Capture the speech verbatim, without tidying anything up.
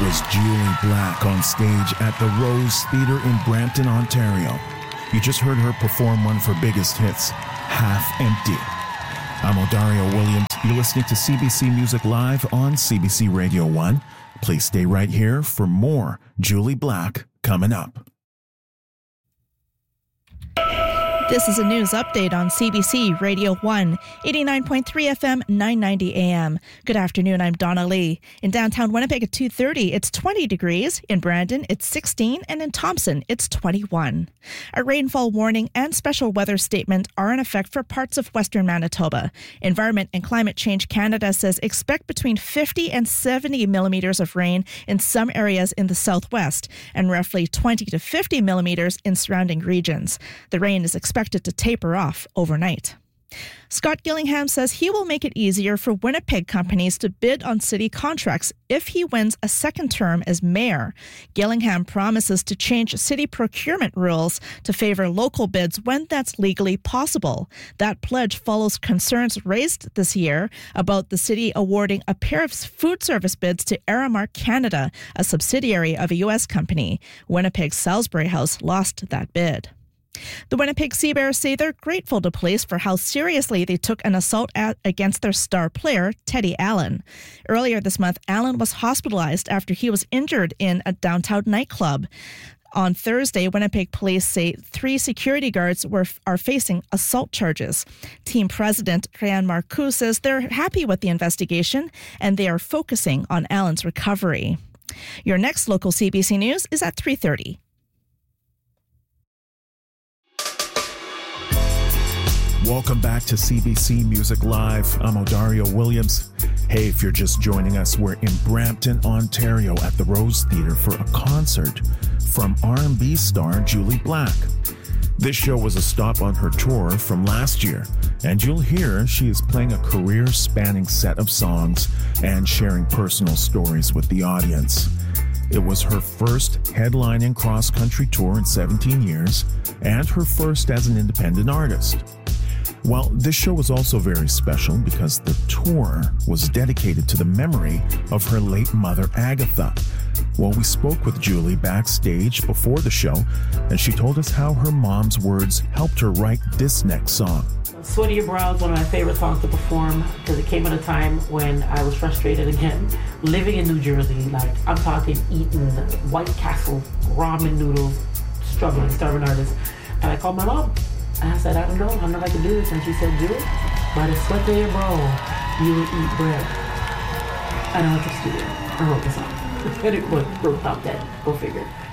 was Julie Black on stage at the Rose Theatre in Brampton, Ontario. You just heard her perform one of her biggest hits, Half Empty. I'm Odario Williams. You're listening to C B C Music Live on C B C Radio one. Please stay right here for more Julie Black coming up. This is a news update on C B C Radio one, eighty-nine point three F M, nine ninety A M. Good afternoon, I'm Donna Lee. In downtown Winnipeg at two thirty, it's twenty degrees. In Brandon, it's sixteen. And in Thompson, it's twenty-one. A rainfall warning and special weather statement are in effect for parts of western Manitoba. Environment and Climate Change Canada says expect between fifty and seventy millimeters of rain in some areas in the southwest and roughly twenty to fifty millimeters in surrounding regions. The rain is expected to taper off overnight. Scott Gillingham says he will make it easier for Winnipeg companies to bid on city contracts if he wins a second term as mayor. Gillingham promises to change city procurement rules to favor local bids when that's legally possible. That pledge follows concerns raised this year about the city awarding a pair of food service bids to Aramark Canada, a subsidiary of a U S company. Winnipeg's Salisbury House lost that bid. The Winnipeg Sea Bears say they're grateful to police for how seriously they took an assault at, against their star player, Teddy Allen. Earlier this month, Allen was hospitalized after he was injured in a downtown nightclub. On Thursday, Winnipeg police say three security guards were are facing assault charges. Team president Ryan Marcoux says they're happy with the investigation and they are focusing on Allen's recovery. Your next local C B C News is at three thirty. Welcome back to C B C Music Live. I'm Odario Williams. Hey, if you're just joining us, we're in Brampton, Ontario at the Rose Theatre for a concert from R and B star Julie Black. This show was a stop on her tour from last year, and you'll hear she is playing a career-spanning set of songs and sharing personal stories with the audience. It was her first headlining cross-country tour in seventeen years, and her first as an independent artist. Well, this show was also very special because the tour was dedicated to the memory of her late mother, Agatha. Well, we spoke with Julie backstage before the show, and she told us how her mom's words helped her write this next song. Sweat of Your Brow is one of my favorite songs to perform because it came at a time when I was frustrated again, living in New Jersey. Like, I'm talking eating White Castle ramen noodles, struggling, starving artist. And I called my mom. And I said, I don't know, I don't know if I can do this. And she said, do it. By the sweat of your brow, you will eat bread. And I went to the studio. I wrote the song. And it wrote out that. Go figure.